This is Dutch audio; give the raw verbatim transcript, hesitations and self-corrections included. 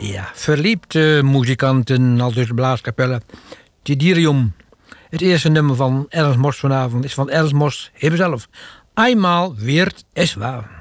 Ja, verliepte muzikanten, al dus de blaaskapelle. Tidirium. Het eerste nummer van Ernst Mos vanavond is van Ernst Mos hemzelf. Eenmaal weert es waar.